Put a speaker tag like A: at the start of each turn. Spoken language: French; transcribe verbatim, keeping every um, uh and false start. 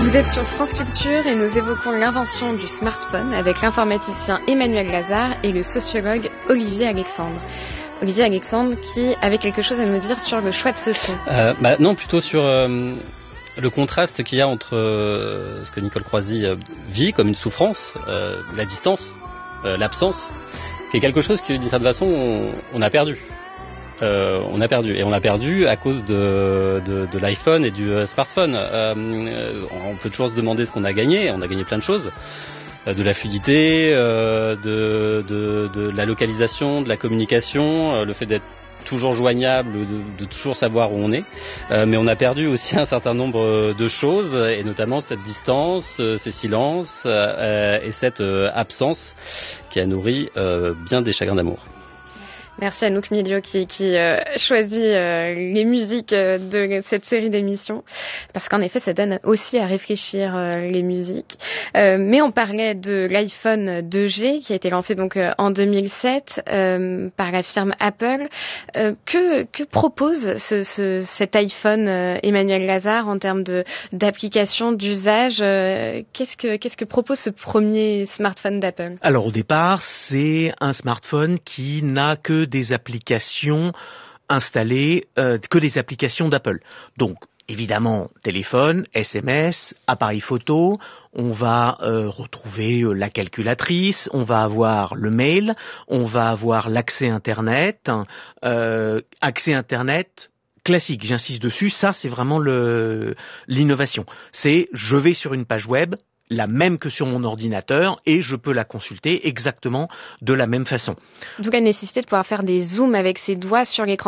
A: Vous êtes sur France Culture et nous évoquons l'invention du smartphone avec l'informaticien Emmanuel Lazare et le sociologue Olivier Alexandre. Olivier Alexandre qui avait quelque chose à nous dire sur le choix de ce son.
B: Euh, bah non, plutôt sur euh, le contraste qu'il y a entre euh, ce que Nicole Croisy euh, vit comme une souffrance, euh, la distance, euh, l'absence, qui est quelque chose que d'une certaine façon on, on a perdu. Euh, on a perdu et on a perdu à cause de, de, de l'iPhone et du euh, smartphone. Euh, on peut toujours se demander ce qu'on a gagné. On a gagné plein de choses, euh, de la fluidité, euh, de, de, de la localisation, de la communication, euh, le fait d'être toujours joignable, de, de toujours savoir où on est. Euh, mais on a perdu aussi un certain nombre de choses, et notamment cette distance, euh, ces silences euh, et cette euh, absence qui a nourri euh, bien des chagrins d'amour.
A: Merci à Anouk Milio qui, qui euh, choisit euh, les musiques euh, de cette série d'émissions, parce qu'en effet, ça donne aussi à réfléchir euh, les musiques. Euh, mais on parlait de l'iPhone deux G qui a été lancé donc euh, en deux mille sept euh, par la firme Apple. Euh, que, que propose ce, ce, cet iPhone, euh, Emmanuel Lazare, en termes de d'application, d'usage euh, Qu'est-ce que qu'est-ce que propose ce premier smartphone d'Apple ?
C: Alors au départ, c'est un smartphone qui n'a que des applications installées, euh, que des applications d'Apple. Donc, évidemment, téléphone, S M S, appareil photo, on va euh, retrouver euh, la calculatrice, on va avoir le mail, on va avoir l'accès Internet, euh, accès Internet classique, j'insiste dessus, ça c'est vraiment le, l'innovation. C'est, je vais sur une page web, la même que sur mon ordinateur, et je peux la consulter exactement de la même façon.
A: Donc la nécessité de pouvoir faire des zooms avec ses doigts sur l'écran